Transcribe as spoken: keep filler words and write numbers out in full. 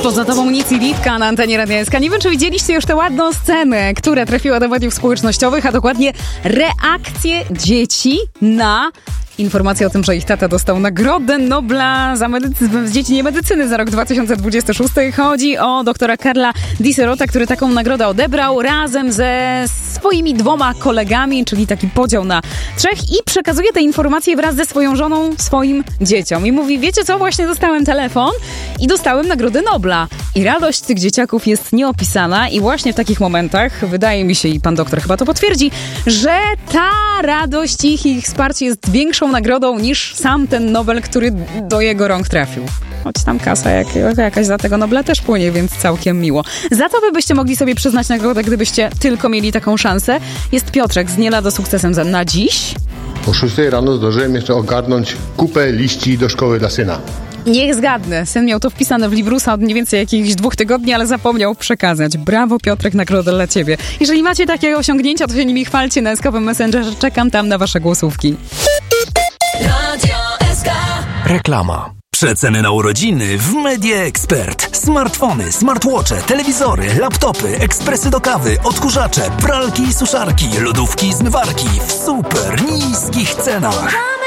Poza tobą nic i Litka na antenie Radia S K. Nie wiem, czy widzieliście już tę ładną scenę, która trafiła do mediów społecznościowych, a dokładnie reakcję dzieci na informację o tym, że ich tata dostał Nagrodę Nobla za medycy- w dziedzinie medycyny za rok dwa tysiące dwudziesty szósty. Chodzi o doktora Karla Disserota, który taką nagrodę odebrał razem ze swoimi dwoma kolegami, czyli taki podział na trzech, i przekazuje te informacje wraz ze swoją żoną swoim dzieciom. I mówi: wiecie co, właśnie dostałem telefon i dostałem Nagrodę Nobla. I radość tych dzieciaków jest nieopisana i właśnie w takich momentach, wydaje mi się, i pan doktor chyba to potwierdzi, że ta radość ich i ich wsparcie jest większą nagrodą niż sam ten Nobel, który do jego rąk trafił. Choć tam kasa jak, jakaś za tego Nobla też płynie, więc całkiem miło. Za to wy byście mogli sobie przyznać nagrodę, gdybyście tylko mieli taką szansę. Jest Piotrek z Nie lada sukcesem za, na dziś. O szóstej rano zdążyłem jeszcze ogarnąć kupę liści do szkoły dla syna. Niech zgadnę. Syn miał to wpisane w Librusa od mniej więcej jakichś dwóch tygodni, ale zapomniał przekazać. Brawo, Piotrek, nagroda dla ciebie. Jeżeli macie takie osiągnięcia, to się nimi chwalcie na eskowym Messengerze. Czekam tam na wasze głosówki. Radio S K. Reklama. Przeceny na urodziny w Media Expert. Smartfony, smartwatche, telewizory, laptopy, ekspresy do kawy, odkurzacze, pralki i suszarki, lodówki i zmywarki w super niskich cenach.